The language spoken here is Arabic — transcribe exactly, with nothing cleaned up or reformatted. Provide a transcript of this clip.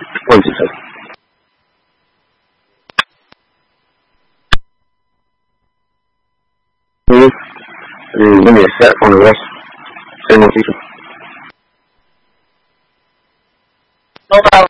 问几声。Mm, give me a sec on the rest. Same old teacher. No problem.